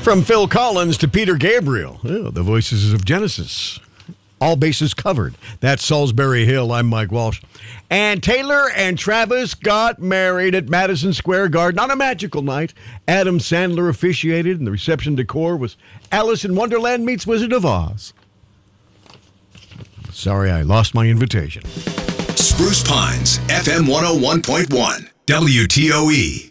From Phil Collins to Peter Gabriel, the voices of Genesis. All bases covered. That's Salisbury Hill. I'm Mike Walsh. And Taylor and Travis got married at Madison Square Garden on a magical night. Adam Sandler officiated, and the reception decor was Alice in Wonderland meets Wizard of Oz. Sorry, I lost my invitation. Spruce Pines, FM 101.1, WTOE.